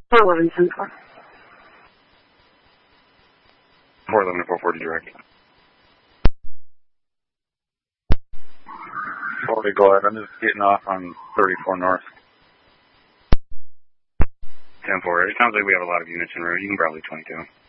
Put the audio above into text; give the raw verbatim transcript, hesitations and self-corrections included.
eleven ten four. four eleven to four forty direct. forty, go ahead. I'm just getting off on thirty-four north. ten four. It sounds like we have a lot of units en route. You can probably twenty-two.